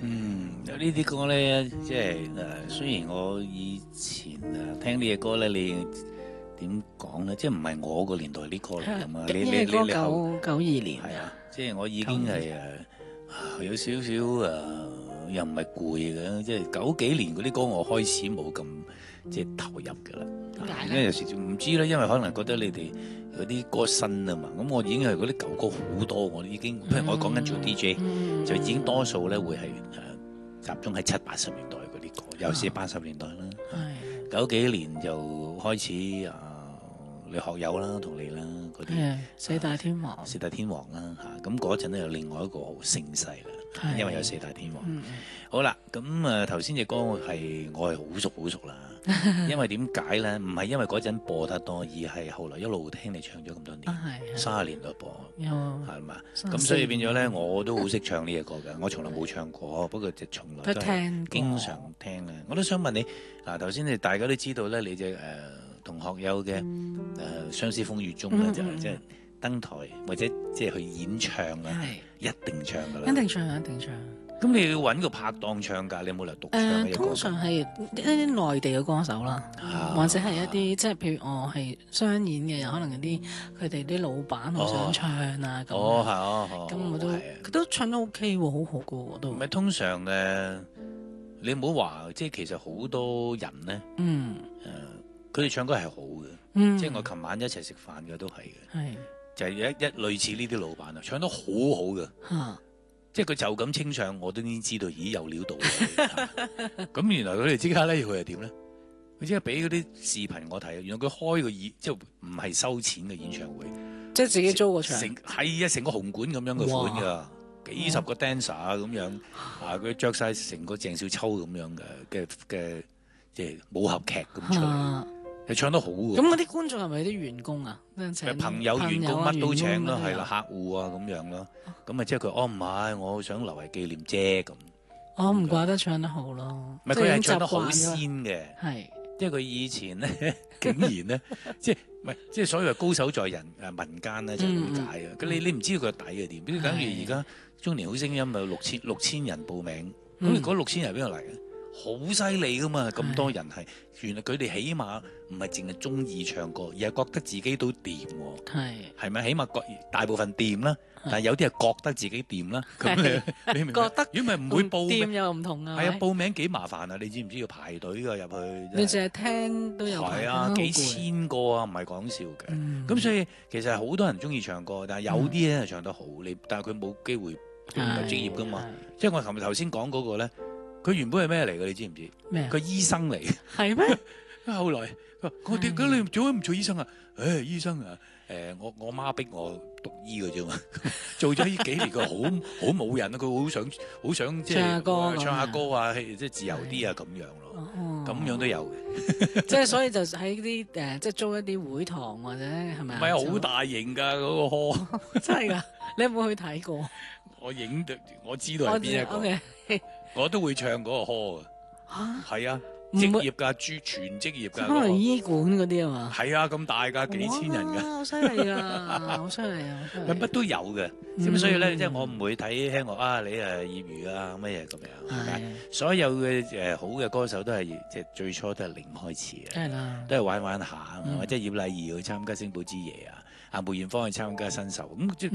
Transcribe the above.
呢啲歌咧，即係雖然我以前聽呢隻歌咧，你點講咧？即係唔係我個年代啲歌嚟咁啊？你 92年係啊，即係我已經係有少少又唔係攰嘅，即係90幾年嗰啲歌，我開始冇咁即係投入㗎啦。因為有時唔知咧，因為可能覺得你哋嗰啲歌新啊嘛，咁我已經係嗰啲舊歌好多，我已經譬如我講緊做 DJ，就已經多數咧會係集中喺70、80年代嗰啲歌，尤其是80年代啦。90幾年就開始你學友啦、同你啦嗰啲四大天王， 四大天王啦嚇，咁嗰陣咧有另外一個盛世啦，因為有四大天王。好啦，咁頭先隻歌我係好熟啦，因為點解咧？唔係因為嗰陣播得多，而係後來一路聽你唱咗咁多年，30年代播，係嘛？咁所以變咗咧，我都好識唱呢隻歌㗎。我從來冇唱過，不過就從來都係經常聽啊。我都想問你頭先你大家都知道咧，你隻同學友嘅相思風雨中咧，就即係登台或者即係去演唱啊，一定唱㗎啦， 一定唱。 咁你要揾個拍檔唱㗎，你有冇嚟獨唱嘅歌？ 通常係一啲內地嘅歌手啦，或者係一啲即係譬如我係商演嘅，有可能有啲佢哋啲老闆好想唱啊咁。咁我都佢都唱得 OK 喎，好好嘅喎都。 唔係通常你唔好話，即係其實好多人咧，佢哋唱歌係好嘅，即係我琴晚一齊食飯嘅都係嘅，就係一類似呢啲老闆啊，唱得好好嘅。即係佢就咁清唱，我都已經知道，咦有料到咁原來佢哋即刻咧，佢係點咧？佢即刻俾嗰啲視頻我睇，原來佢開個即係唔係收錢嘅演唱會， 即係自己租個場， 係啊，成個紅館咁樣嘅款㗎，幾十個 dancer 咁樣佢着晒成個鄭少秋咁樣嘅即係武俠劇咁出嚟。係唱得好喎！ 咁嗰啲觀眾係咪啲員工啊？ 朋友、員工乜都請啦，係啦，客戶啊咁樣咯。咁即係佢唔係，我想留為紀念啫咁。 我唔怪得唱得好咯。 唔係佢係唱得好先嘅， 係即係佢以前咧，竟然咧，即係所謂高手在人民間咧就係咁解啊！你唔知道佢個底係點？比如等於而家中年好聲音咪六千人報名，咁嗰6000人邊度嚟嘅？好犀利噶嘛！咁多人係，原來佢哋起碼唔係淨係中意唱歌，而係覺得自己都掂喎。係咪？起碼大部分掂啦，但係有啲係覺得自己掂啦。咁你明唔明？覺得，如果唔係唔會報名。掂又唔同啊。係啊，報名幾麻煩啊！你知唔知要排隊㗎入去？ 你淨係聽都有排。係啊， 幾千個啊，唔係講笑嘅。咁所以其實好多人中意唱歌，但係有啲咧係唱得好，但係佢冇機會唔係職業㗎嘛。即係我頭先講嗰個咧。佢原本係咩嚟嘅？你知唔知？咩？佢醫生嚟嘅。係咩？後來我點解你做乜唔做醫生啊？醫生啊，我媽逼我讀醫嘅啫嘛。做咗呢幾年，佢好冇癮啊！佢好想即係唱下歌啊，即係自由啲啊咁樣咯。咁樣都有嘅。 即係所以就喺啲即係租一啲會堂或者係咪啊？ 唔係好大型㗎嗰個 hall。真係㗎？ 你有冇去睇過？ 我知道係邊一個。我都會唱嗰個 hall 啊，係啊，職業㗎，全職業㗎。 可能醫館嗰啲啊嘛。 係啊，咁大㗎，幾千人㗎。 好犀利啊！好犀利啊！ 乜都有嘅，咁所以咧，即係我唔會睇輕我你係業餘啊乜嘢咁樣，係咪？所有嘅好嘅歌手都係即係最初都係零開始嘅，都係玩玩下，或者葉麗儀去參加星寶之夜啊。梅艷芳去參加新秀，咁即